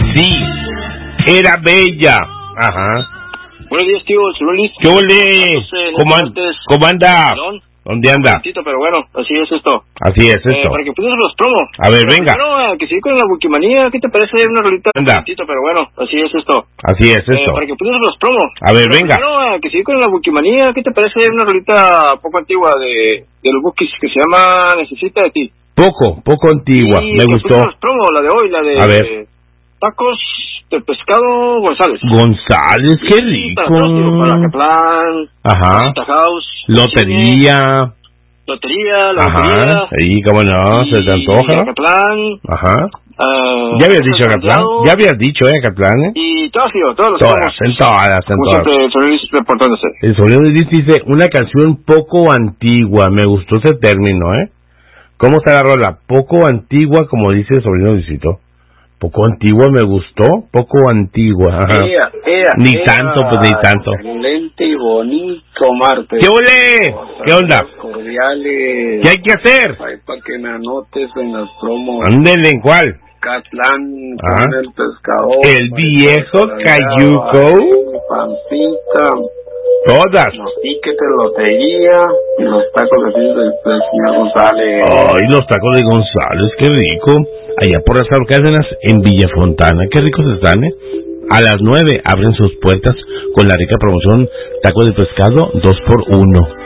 Sí, era bella. Ajá. Buenos días, tío. ¿Qué ole? ¿Cómo anda? ¿Dónde anda? Pero bueno, así es esto. Así es esto. Para que pongas los promos. A ver, venga. Bueno, que sigue con la Wikimanía. ¿Qué te parece una rolita? Anda. Pero bueno, así es esto. Así es esto. Para que pongas los promos. A ver, venga. Bueno, que sigue con la Wikimanía. ¿Qué te parece una rolita poco antigua de los Bukis que se llama Necesita de ti? Poco antigua. Sí, me gustó. Los promos, la de hoy, la de... A ver. Tacos de pescado González. González, qué rico. Para Catlán. Ajá. House, Lotería. La Ajá. lotería. Sí, cómo no, se te antoja. Acatlán. Ajá. Ya habías dicho Acatlán. Ya habías dicho, Acatlán, Y todos los todas, en todas. reportándose. El Sobrino de Liz dice, una canción poco antigua. Me gustó ese término, ¿Cómo está la rola? Poco antigua, como dice el Sobrino de Luisito. Poco antigua me gustó, poco antigua. Ajá. Ni tanto. Excelente y bonito martes. ¿Qué ole? ¿Qué onda? Cordiales. ¿Qué hay que hacer? Para que me anotes en las promos. Ándele, ¿en cuál? Catlán con el pescador. El viejo Cayuco. Pampita. Todas. Los tickets de lotería y los tacos de señor González. Ay, los tacos de González, qué rico. Allá por las Cárdenas, en Villa Fontana. Qué ricos están, A las 9 abren sus puertas con la rica promoción tacos de pescado 2x1.